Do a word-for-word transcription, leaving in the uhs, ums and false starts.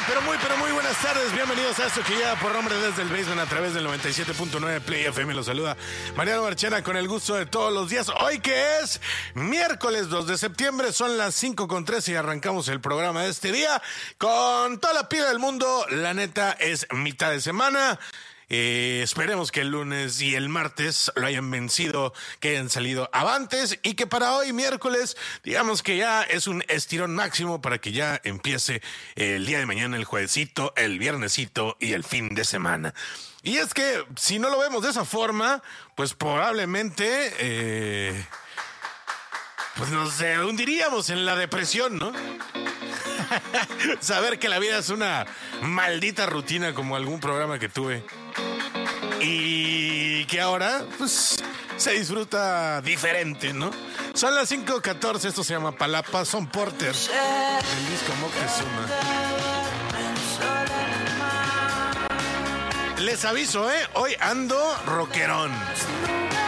pero muy, pero muy buenas tardes. Bienvenidos a esto que ya por nombre desde el basement a través del noventa y siete punto nueve Play F M. Los saluda Mariano Barchena con el gusto de todos los días. Hoy que es miércoles dos de septiembre, son las cinco con trece y arrancamos el programa de este día con toda la pila del mundo. La neta es mitad de semana. Eh, esperemos que el lunes y el martes lo hayan vencido, que hayan salido avantes y que para hoy miércoles digamos que ya es un estirón máximo para que ya empiece el día de mañana, el juevesito, el viernesito y el fin de semana. Y es que si no lo vemos de esa forma, pues probablemente eh, pues nos eh, hundiríamos en la depresión, ¿no? Saber que la vida es una maldita rutina como algún programa que tuve y que ahora pues se disfruta diferente, ¿no? Son las cinco catorce, esto se llama Palapa, son Porter, el disco Moctezuma. Les aviso, ¿eh? Hoy ando rockerón.